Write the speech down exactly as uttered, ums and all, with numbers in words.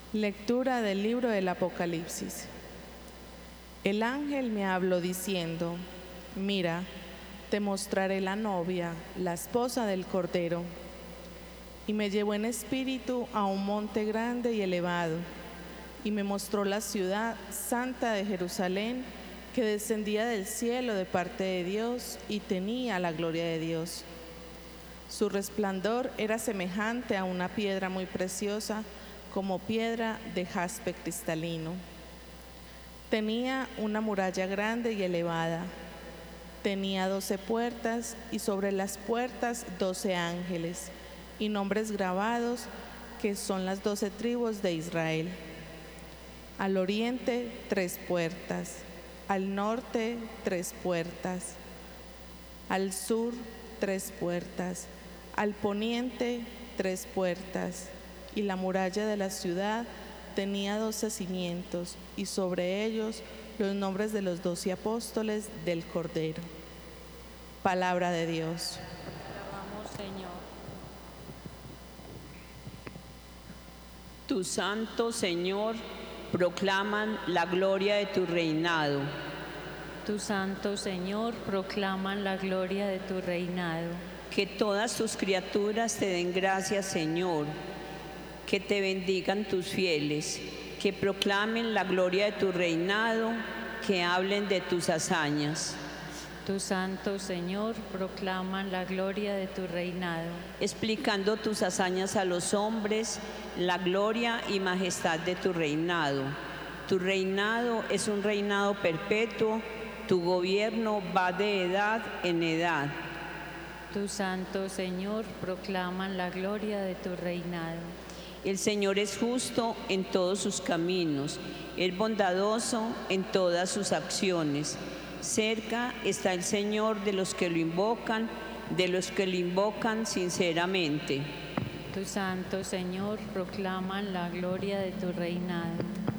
Lectura del libro del Apocalipsis. El ángel me habló diciendo: mira, te mostraré la novia, la esposa del Cordero. Y me llevó en espíritu a un monte grande y elevado, y me mostró la ciudad santa de Jerusalén, que descendía del cielo de parte de Dios y tenía la gloria de Dios. Su resplandor era semejante a una piedra muy preciosa, como piedra de jaspe cristalino. Tenía una muralla grande y elevada. Tenía doce puertas y sobre las puertas doce ángeles y nombres grabados que son las doce tribus de Israel. Al oriente tres puertas, al norte tres puertas, al sur tres puertas, al poniente tres puertas, y la muralla de la ciudad tenía doce cimientos, y sobre ellos los nombres de los doce apóstoles del Cordero. Palabra de Dios. Alabamos, Señor. Tu santo, Señor, proclaman la gloria de tu reinado. Tu santo, Señor, proclaman la gloria de tu reinado. Que todas tus criaturas te den gracias, Señor. Que te bendigan tus fieles, que proclamen la gloria de tu reinado, que hablen de tus hazañas. Tu santo, Señor, proclaman la gloria de tu reinado. Explicando tus hazañas a los hombres, la gloria y majestad de tu reinado. Tu reinado es un reinado perpetuo, tu gobierno va de edad en edad. Tu santo, Señor, proclaman la gloria de tu reinado. El Señor es justo en todos sus caminos, es bondadoso en todas sus acciones. Cerca está el Señor de los que lo invocan, de los que lo invocan sinceramente. Tu santo, Señor, proclaman la gloria de tu reinado.